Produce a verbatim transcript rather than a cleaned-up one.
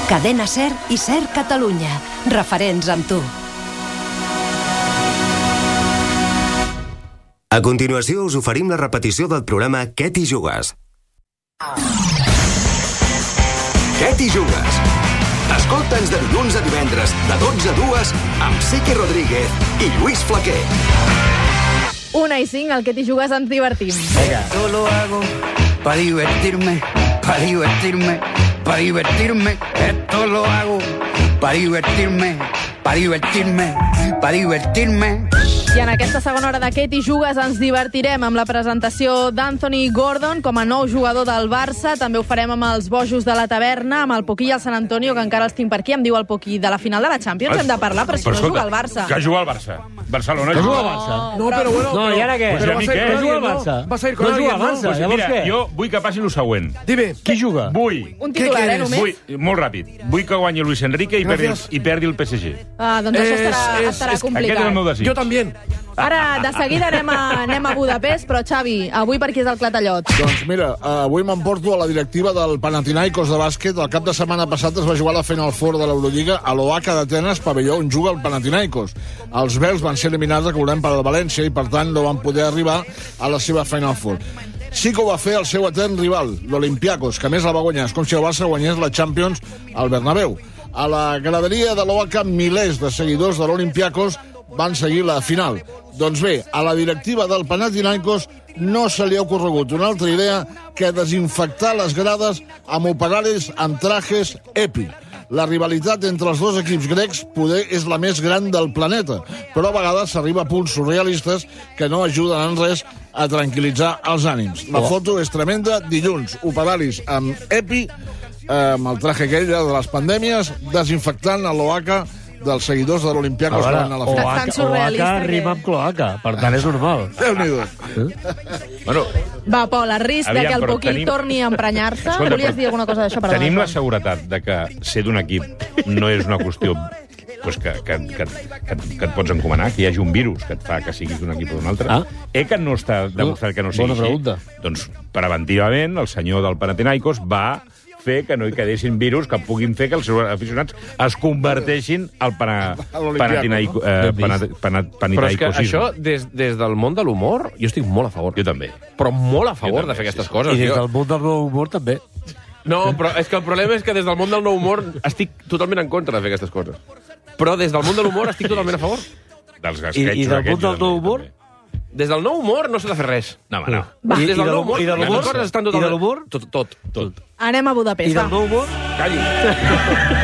Cadena SER i SER Catalunya. Referents amb tu. A continuació us oferim la repetició del programa Què t'hi jugues? Què t'hi jugues? Escolta'ns de dilluns a divendres, de dotze a dues, amb Sique Rodríguez i Lluís Flaquer. Una i cinc, al Què t'hi jugues ens divertim. Esto lo hago para divertirme, para divertirme, para divertirme. Esto lo hago para divertirme, para divertirme, para divertirme. I en aquesta segona hora de Què t'hi jugues ens divertirem amb la presentació d'Anthony Gordon com a nou jugador del Barça. També ho farem amb els bojos de la taverna, amb el Poquí i el Sant Antonio, que encara els tinc per aquí. Em diu el Poquí, de la final de la Champions hem de parlar, però si no juga al Barça. Que juga al Barça. Barcelona Que juga juga al al Barça. No, però bueno... No, i ara què? Pues ja ni què. Que juga al Barça. Vas a ir con No juga alguien, al Barça, ¿no? Pues llavors mira, què? jo vull que passi el següent. Dime. Qui juga? Vull, Un Què titular, eh, quieres? només? vull, molt ràpid, vull que guanyi Luis Enrique i perdi, Gràcies. i perdi el P S G. Ah, doncs això És- estarà, és- estarà és- complicat. Aquest és el meu desig. Yo también. Ara, de seguida anem a, anem a Budapest, però Xavi, avui per qui és el Clatallot? Doncs mira, avui m'emporto a la directiva del Panathinaikos de bàsquet. El cap de setmana passat es va jugar la Final Four de l'Eurolliga a l'O H d'Atenes, pavelló on juga el Panathinaikos. Els Bels van ser eliminats, recordem, per al València i, per tant, no van poder arribar a la seva Final Four. Sí que ho va fer el seu etern rival, l'Olympiakos, que a més la va guanyar. És com si el Barça guanyés la Champions al Bernabéu. A la graderia de l'O H, milers de seguidors de l'Olympiakos van seguir la final. Doncs bé, a la directiva del Panathinaikos no se li ha ocorregut una altra idea que desinfectar les grades amb operaris amb trajes EPI. La rivalitat entre els dos equips grecs poder és la més gran del planeta, però a vegades s'arriba a punts surrealistes que no ajuden en res a tranquil·litzar els ànims. La foto és tremenda, dilluns, operaris amb EPI, amb el traje aquell de les pandèmies, desinfectant a l'O H dels seguidors de l'Olympiakos que van a la Estan final. tan surrealista Oaca que- rima amb cloaca, per tant és normal. Déu-n'hi-do. Bueno, Va, Pol, a risc de Aviam, que el però Poquí tenim- torni a emprenyar-se. Escolta, Volies però dir alguna cosa d'això? Perdona, tenim la Joan. seguretat de que ser d'un equip no és una qüestió pues, que, que, que, que, que et pots encomanar, que hi hagi un virus que et fa que siguis d'un equip o d'un altre. Ah. Eh que no està demostrat que no sigui Bona així? pregunta. Doncs, preventivament, el senyor del Panathinaikos va fer que no hi quedessin virus que puguin fer que els seus aficionats es converteixin al pana, A l'Olympiakos, Panathinaiko- no? eh, Ben pana, vist. pana, Però és que Panathinaikosisme. això, des, des del món de l'humor, jo estic molt a favor. Jo també. Però molt a favor Jo també, de fer aquestes sí, sí. coses. I des Jo- del món del nou humor també. No, però és que el problema és que des del món del nou humor estic totalment en contra de fer aquestes coses. Però des del món de l'humor estic totalment a favor. Dels I, esquetxos i del aquests, món del jo nou també, humor? també. Des del nou humor no s'ha de fer res. No, home, no. Va. Des I- i del de nou l'humor- humor, i de les l'humor? coses estan I de totalment... l'humor? Tot, tot, tot. Anem a I Budapest, del va. nou humor? Calli.